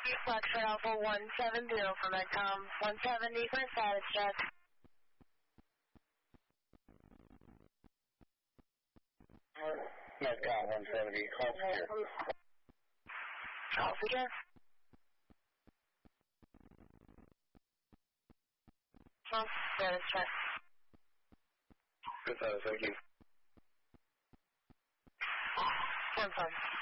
Foxtrot Alpha 170 for Medcom 170 for status check. Medcom 170, call secure. Call secure. Status check. Good status, thank you. Confirm.